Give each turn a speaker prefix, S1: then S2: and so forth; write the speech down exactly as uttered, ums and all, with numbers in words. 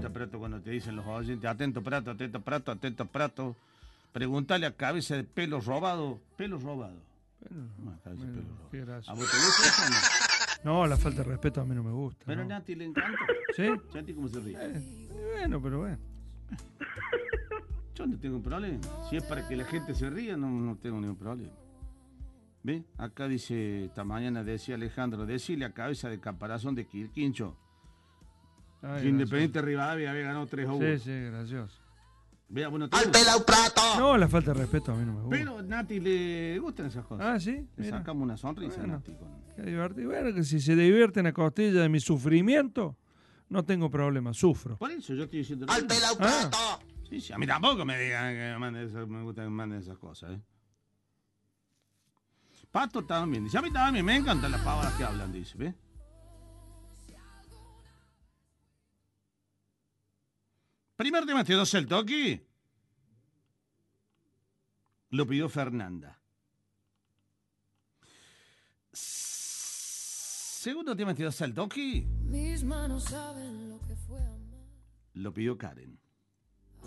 S1: atento, prato, cuando te dicen los oyentes, atento, prato, atento, prato, atento, prato. Pregúntale a cabeza de pelo robado, pelo robado.
S2: Pero,
S1: No, cabeza de
S2: bueno,
S1: pelo robado.
S2: qué gracia.
S1: ¿A vos te gusta eso o no?
S2: No, la falta de respeto a mí no me gusta.
S1: Pero a
S2: no.
S1: Nati le encanta.
S2: ¿Sí?
S1: ¿Nati cómo se ríe?
S2: Eh, bueno, pero bueno.
S1: Yo no tengo problema. Si es para que la gente se ría, no, no tengo ningún problema. ¿Ve? Acá dice, esta mañana decía Alejandro, decile a cabeza de caparazón de Quirquincho
S2: Ay,
S1: que Independiente Rivadavia había ganado tres a uno.
S2: Sí, sí, gracioso.
S1: Vea, bueno, te
S3: ¡Al
S1: gusta.
S3: pelao prato!
S2: No, la falta de respeto a mí no me gusta.
S1: Pero a Nati le gustan esas cosas.
S2: Ah, sí.
S1: Le
S2: Mira.
S1: sacamos una sonrisa
S2: Bueno.
S1: a Nati. Con...
S2: Qué divertido. Bueno, que si se divierten a costilla de mi sufrimiento, no tengo problema, sufro.
S1: Por eso yo estoy diciendo...
S3: ¡Al pelao
S2: Ah.
S3: prato!
S1: Sí, sí, a mí tampoco me digan que me, manden esas, me gusta que me manden esas cosas, ¿eh? Pato también. Dice, a mí también me encantan las pavadas que hablan, dice, ¿ves? Primer tema, te doy el toque. Lo pidió Fernanda. Segundo tema, te doy el toque.
S4: Mis manos saben lo que fue amar.
S1: Lo pidió Karen.